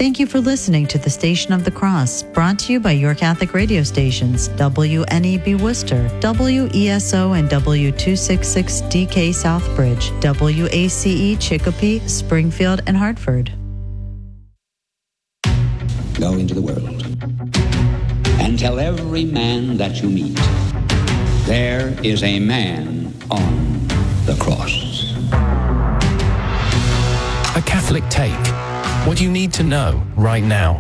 Thank you for listening to the Station of the Cross, brought to you by your Catholic radio stations, WNEB Worcester, WESO and W266DK Southbridge, WACE Chicopee, Springfield, and Hartford. Go into the world and tell every man that you meet, there is a man on the cross. A Catholic Take. What you need to know right now.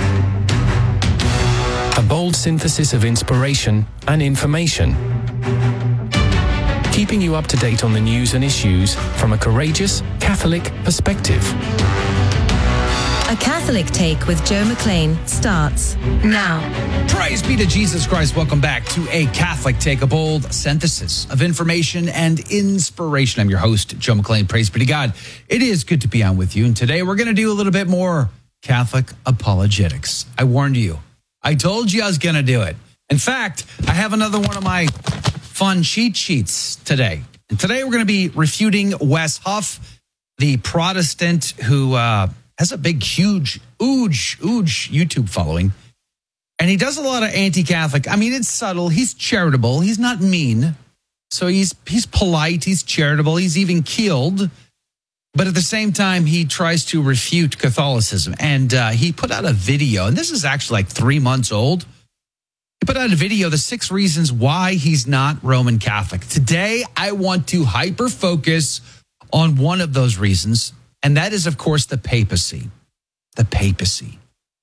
A bold synthesis of inspiration and information. Keeping you up to date on the news and issues from a courageous Catholic perspective. A Catholic Take with Joe McLean starts now. Praise be to Jesus Christ. Welcome back to A Catholic Take, a bold synthesis of information and inspiration. I'm your host, Joe McLean. Praise be to God. It is good to be on with you. And today we're going to do a little bit more Catholic apologetics. I warned you. I told you I was going to do it. In fact, I have another one of my fun cheat sheets today. And today we're going to be refuting Wes Huff, the Protestant who has a big, huge YouTube following. And he does a lot of anti-Catholic. I mean, it's subtle. He's charitable. He's not mean. So he's polite. He's charitable. He's even keeled. But at the same time, he tries to refute Catholicism. And he put out a video, and this is actually like 3 months old. He put out a video, the 6 reasons why he's not Roman Catholic. Today, I want to hyper-focus on one of those reasons. And that is, of course, the papacy. The papacy.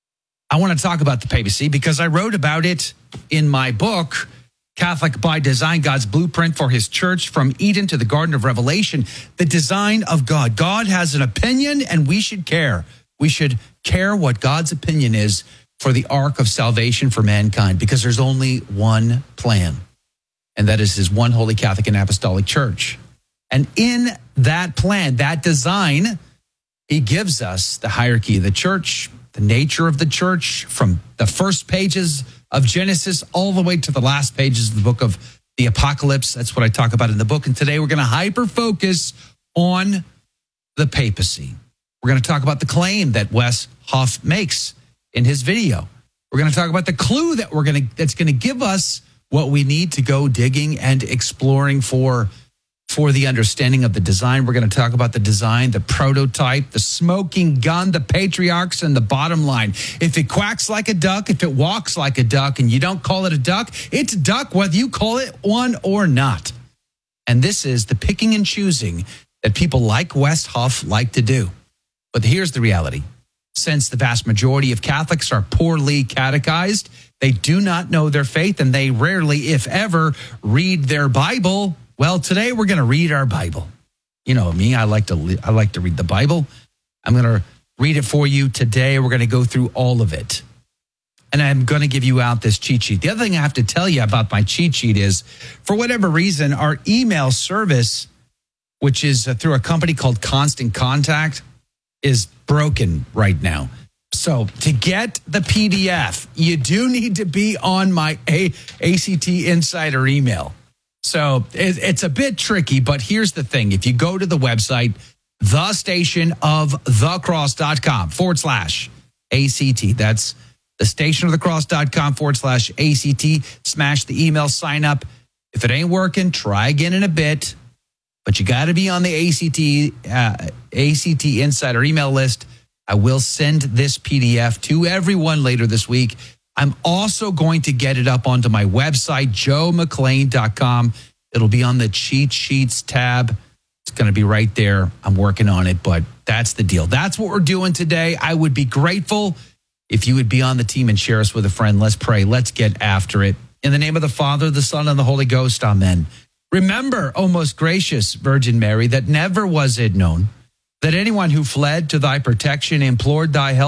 I want to talk about the papacy because I wrote about it in my book, Catholic by Design, God's Blueprint for His Church from Eden to the Garden of Revelation, the design of God. God has an opinion and we should care. We should care what God's opinion is for the arc of salvation for mankind because there's only one plan, and that is His one holy Catholic and Apostolic Church. And in that plan, that design, He gives us the hierarchy of the church, the nature of the church, from the first pages of Genesis all the way to the last pages of the book of the Apocalypse. That's what I talk about in the book. And today we're going to hyper-focus on the papacy. We're going to talk about the claim that Wes Huff makes in his video. We're going to talk about the clue that that's going to give us what we need to go digging and exploring for the understanding of the design. We're going to talk about the design, the prototype, the smoking gun, the patriarchs, and the bottom line. If it quacks like a duck, if it walks like a duck, and you don't call it a duck, it's a duck whether you call it one or not. And this is the picking and choosing that people like Wes Huff like to do. But here's the reality. Since the vast majority of Catholics are poorly catechized, they do not know their faith, and they rarely, if ever, read their Bible. Well, today we're going to read our Bible. You know me, I like to read the Bible. I'm going to read it for you today. We're going to go through all of it. And I'm going to give you out this cheat sheet. The other thing I have to tell you about my cheat sheet is, for whatever reason, our email service, which is through a company called Constant Contact, is broken right now. So to get the PDF, you do need to be on my ACT Insider email. So it's a bit tricky, but here's the thing. If you go to the website, thestationofthecross.com/ACT, that's thestationofthecross.com/ACT, smash the email, sign up. If it ain't working, try again in a bit, but you got to be on the ACT Insider email list. I will send this PDF to everyone later this week. I'm also going to get it up onto my website, joemclean.com. It'll be on the cheat sheets tab. It's going to be right there. I'm working on it, but that's the deal. That's what we're doing today. I would be grateful if you would be on the team and share us with a friend. Let's pray. Let's get after it. In the name of the Father, the Son, and the Holy Ghost, amen. Remember, O most gracious Virgin Mary, that never was it known that anyone who fled to thy protection, implored thy help,